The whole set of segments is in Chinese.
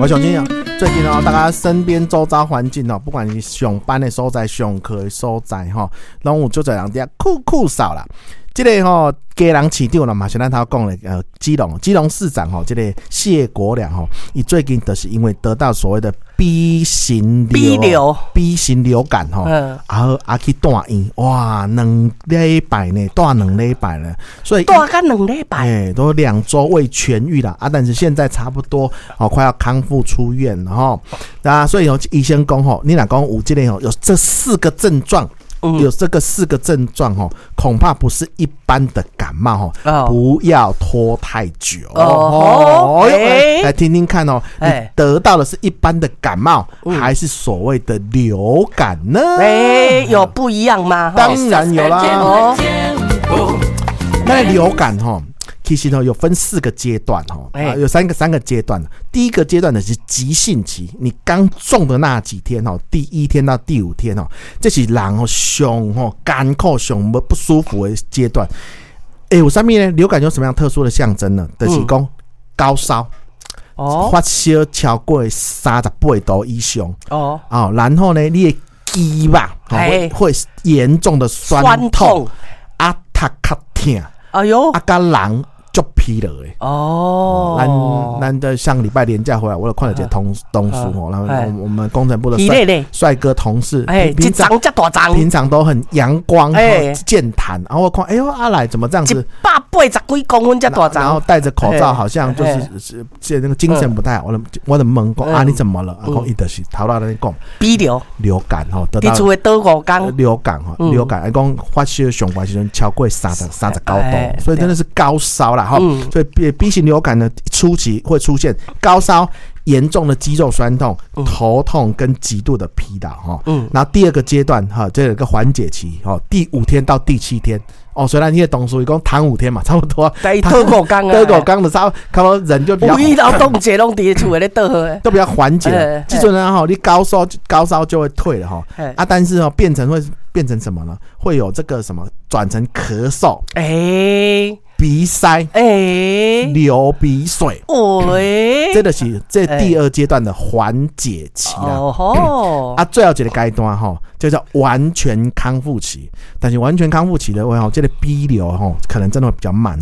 我相信最近大家身边周遭环境不管是上班的所在、上课的所在拢有足侪人在酷扫啦。这个家人市长啦嘛，像咱头讲的基隆市长这个谢国良伊最近就是因为得到所谓的 B 型流感去住院，哇，2礼拜呢，住2礼拜了，所以住个2礼拜， 都2周未痊愈啦但是现在差不多快要康复出院了所以医生讲你若讲有这个有这4个症状。有这个4个症状恐怕不是一般的感冒不要拖太久来听听看你得到的是一般的感冒还是所谓的流感呢？ 有不一样吗？ 当然有啦那流感其实有分4个阶段有三个阶段。第一个阶段的是急性期，你刚中的那几天第1天到第5天这是人上干口上不舒服的阶段。有什么呢？流感有什么样特殊的象征呢？就是说高烧发烧超过38度以上然后呢你的肌吧会严重的酸痛头壳痛跟人就疲了咱的上礼拜连假回来，我有看到一个同事然后我们工程部的帅哥同事，平常都很阳光健谈，然后我看阿来怎么这样子 180几公分这大张， 然后戴着口罩，好像就是那个精神不太好。我的问讲你怎么了？讲伊就是头到那里讲鼻流感得到伫厝的倒5天流感讲发烧上关时阵超过39度，所以真的是高烧啦所以 B 型流感呢初期会出现高烧、严重的肌肉酸痛、头痛跟极度的疲劳然后第2个阶段这有一个缓解期第5天到第7天虽然你的同事一共躺5天嘛，差不多倒5天倒5天的差不多人就比较有医疗冻结拢伫厝的倒都比较缓解这阵呢你高烧就会退了但是变成什么呢？会有这个什么转成咳嗽鼻塞流鼻水这就是这第2阶段的缓解期啦最后一个阶段就叫完全康复期。但是完全康复期的话这个 B 流可能真的会比较慢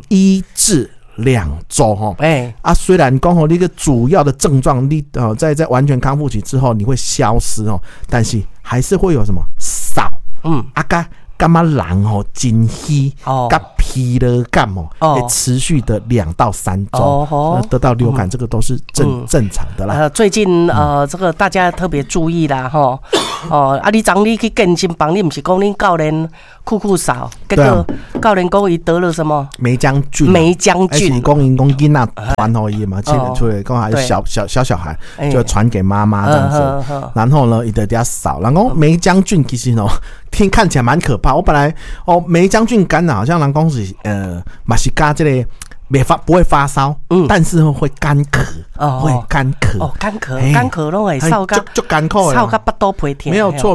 1至2周虽然讲那个主要的症状你在完全康复期之后你会消失但是还是会有什么少干嘛人真虚跟疲劳感会持续的2到3周得到流感这个都是正常的啦最近这个大家特别注意啦你昨你去健身房你不是讲你教练酷扫结果教练讲伊得了什么梅将军是讲因讲囡仔传给伊嘛出来讲还是小孩就传给妈妈这样子然后呢伊就在扫然后梅将军其实看起来蛮可怕我本来梅将军感染好像人讲是嘛是加这个不会发烧但是会干咳会干咳干咳拢会扫到就干咳扫到巴肚皮痛没有错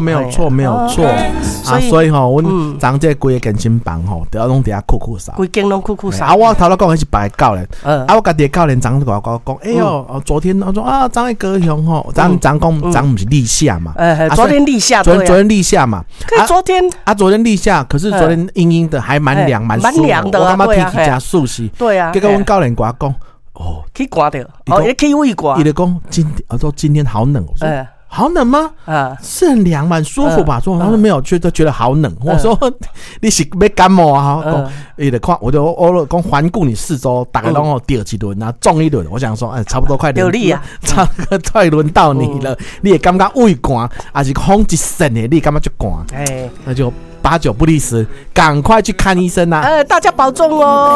所以我咱这规个健身房都要拢伫遐酷扫规间拢酷扫我头头讲的是白教练我家己的教练昨跟我讲昨天我说张的高雄咱讲不是立夏嘛昨天立夏昨天立夏嘛昨天立夏可是昨天阴阴的还蛮凉蛮凉的我感觉天气真舒适对啊结果阮教练跟我讲去刮掉去胃刮伊就讲今天好冷我说好冷吗是很凉蛮舒服吧说他说没有觉得好冷我说你是要感冒伊就看我就讲环顾你4周大概拢第2轮然后中1轮我想说差不多快轮到你了你也感觉胃寒还是风一阵的你感觉就寒那就8九不离10赶快去看医生大家保重